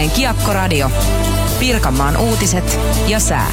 Tampereen Kiekko-radio. Pirkanmaan uutiset ja sää.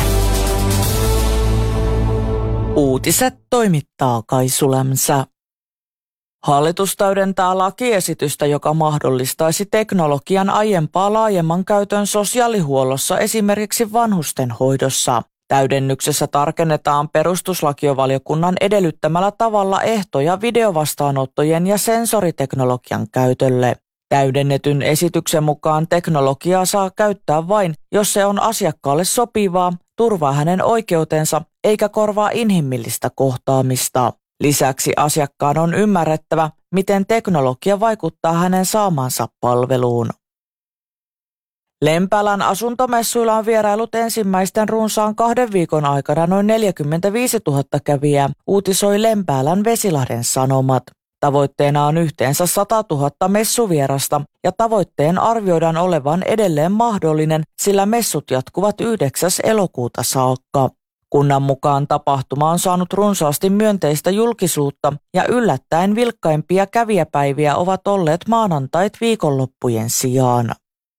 Uutiset toimittaa Kaisu Lämsä. Hallitus täydentää lakiesitystä, joka mahdollistaisi teknologian aiempaa laajemman käytön sosiaalihuollossa, esimerkiksi vanhustenhoidossa. Täydennyksessä tarkennetaan perustuslakivaliokunnan edellyttämällä tavalla ehtoja videovastaanottojen ja sensoriteknologian käytölle. Täydennetyn esityksen mukaan teknologiaa saa käyttää vain, jos se on asiakkaalle sopivaa, turvaa hänen oikeutensa eikä korvaa inhimillistä kohtaamista. Lisäksi asiakkaan on ymmärrettävä, miten teknologia vaikuttaa hänen saamansa palveluun. Lempäälän asuntomessuilla on vierailut ensimmäisten runsaan 2 viikon aikana noin 45 000 kävijää, uutisoi Lempäälän Vesilahden Sanomat. Tavoitteena on yhteensä 100 000 messuvierasta ja tavoitteen arvioidaan olevan edelleen mahdollinen, sillä messut jatkuvat 9. elokuuta saakka. Kunnan mukaan tapahtuma on saanut runsaasti myönteistä julkisuutta ja yllättäen vilkkaimpia kävijäpäiviä ovat olleet maanantait viikonloppujen sijaan.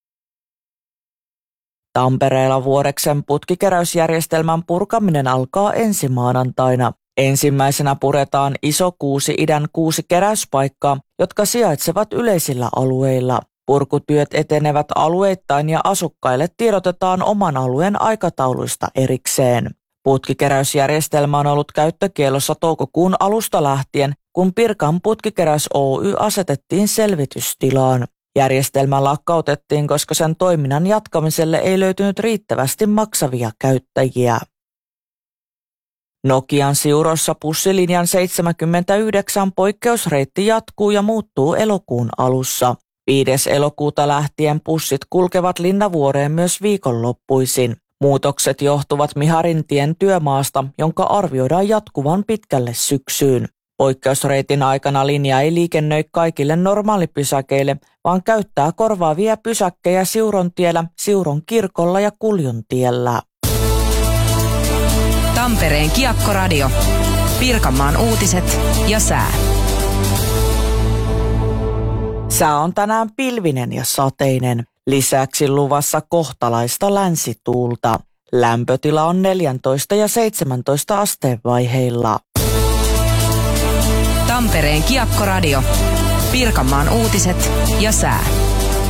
Tampereella Vuoreksen putkikeräysjärjestelmän purkaminen alkaa ensi maanantaina. Ensimmäisenä puretaan Iso Kuusi-idän 6 keräyspaikkaa, jotka sijaitsevat yleisillä alueilla. Purkutyöt etenevät alueittain ja asukkaille tiedotetaan oman alueen aikatauluista erikseen. Putkikeräysjärjestelmä on ollut käyttökiellossa toukokuun alusta lähtien, kun Pirkan putkikeräys Oy asetettiin selvitystilaan. Järjestelmä lakkautettiin, koska sen toiminnan jatkamiselle ei löytynyt riittävästi maksavia käyttäjiä. Nokian Siurossa bussilinjan 79 poikkeusreitti jatkuu ja muuttuu elokuun alussa. 5. elokuuta lähtien bussit kulkevat Linnavuoreen myös viikonloppuisin. Muutokset johtuvat Miharintien työmaasta, jonka arvioidaan jatkuvan pitkälle syksyyn. Poikkeusreitin aikana linja ei liikennöi kaikille normaalipysäkeille, vaan käyttää korvaavia pysäkkejä Siurontiellä, Siuron kirkolla ja Kuljontiellä. Tampereen Kiekko-radio. Pirkanmaan uutiset ja sää. Sää on tänään pilvinen ja sateinen. Lisäksi luvassa kohtalaista länsituulta. Lämpötila on 14 ja 17 asteen vaiheilla. Tampereen Kiekko-radio. Pirkanmaan uutiset ja sää.